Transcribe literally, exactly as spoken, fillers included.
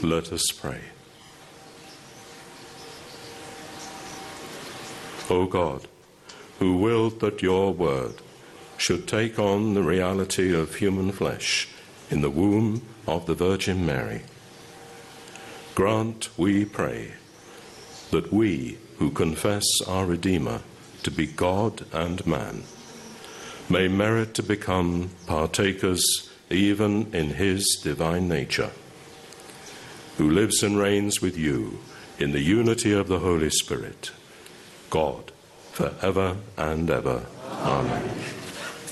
Let us pray. O God, who willed that your word should take on the reality of human flesh in the womb of the Virgin Mary, grant, we pray, that we who confess our Redeemer to be God and man may merit to become partakers even in his divine nature, who lives and reigns with you in the unity of the Holy Spirit, God, for ever and ever. Amen.